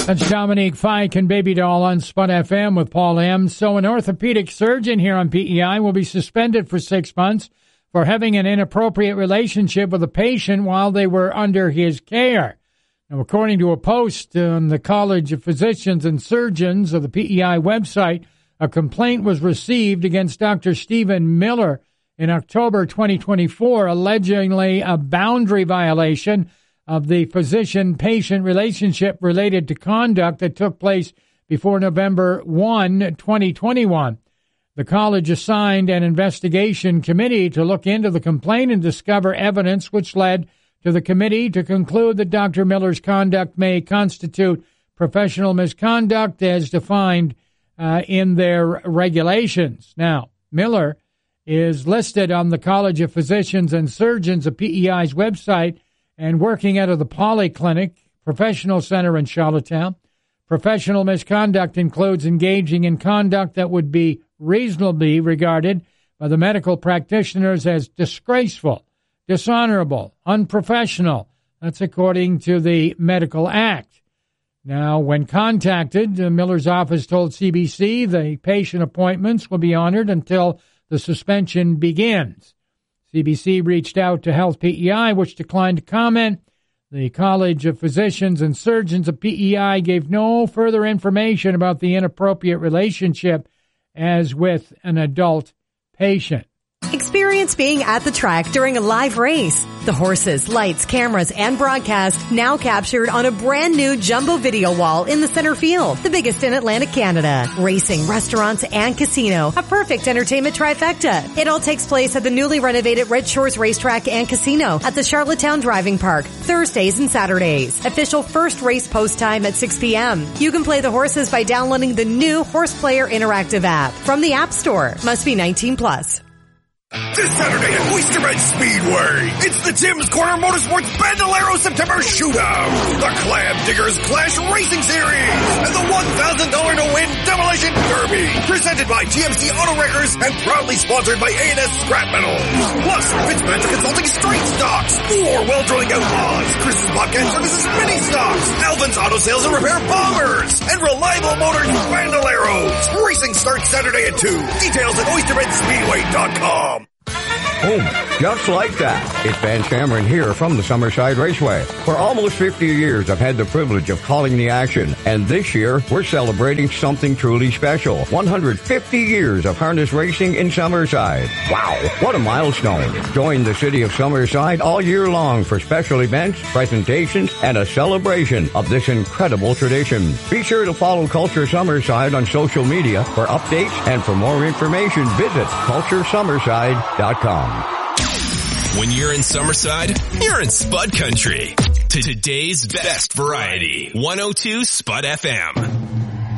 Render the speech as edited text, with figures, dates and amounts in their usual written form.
That's Dominique Fike and Baby Doll on Spud FM with Paul M. So an orthopedic surgeon here on PEI will be suspended for 6 months for having an inappropriate relationship with a patient while they were under his care. Now, according to a post on the College of Physicians and Surgeons of the PEI website, a complaint was received against Dr. Stephen Miller in October 2024, allegedly a boundary violation of the physician-patient relationship related to conduct that took place before November 1, 2021. The college assigned an investigation committee to look into the complaint and discover evidence which led to the committee to conclude that Dr. Miller's conduct may constitute professional misconduct as defined in their regulations. Now, Miller is listed on the College of Physicians and Surgeons of PEI's website and working out of the Polyclinic Professional Center in Charlottetown. Professional misconduct includes engaging in conduct that would be reasonably regarded by the medical practitioners as disgraceful, dishonorable, unprofessional. That's according to the Medical Act. Now, when contacted, Miller's office told CBC the patient appointments will be honored until the suspension begins. CBC reached out to Health PEI, which declined to comment. The College of Physicians and Surgeons of PEI gave no further information about the inappropriate relationship as with an adult patient. Experience being at the track during a live race. The horses, lights, cameras, and broadcast now captured on a brand new jumbo video wall in the center field, the biggest in Atlantic Canada. Racing, restaurants, and casino, a perfect entertainment trifecta. It all takes place at the newly renovated Red Shores Racetrack and Casino at the Charlottetown Driving Park, Thursdays and Saturdays. Official first race post time at 6 p.m. You can play the horses by downloading the new Horse Player Interactive app from the App Store. Must be 18+. This Saturday at Oyster Bend Speedway, it's the Tim's Corner Motorsports Bandolero September Shootout, the Clam Diggers Clash Racing Series, and the $1,000 to win Demolition Derby, presented by TMC Auto Wreckers and proudly sponsored by A&S Scrap Metal. Plus, Fitzpatrick Consulting Straight Stocks, Orwell Drilling Outlaws, Chris's Bobcat Services Mini Stocks, Alvin's Auto Sales and Repair Bombers, and Reliable Motors Bandoleros. Racing starts Saturday at 2. Details at oysterbendspeedway.com. Boom. Just like that. It's Van Cameron here from the Summerside Raceway. For almost 50 years, I've had the privilege of calling the action. And this year, we're celebrating something truly special. 150 years of harness racing in Summerside. Wow, what a milestone. Join the city of Summerside all year long for special events, presentations, and a celebration of this incredible tradition. Be sure to follow Culture Summerside on social media for updates, and for more information, visit culturesummerside.com. When you're in Summerside, you're in Spud Country. Today's best variety. 102 Spud FM.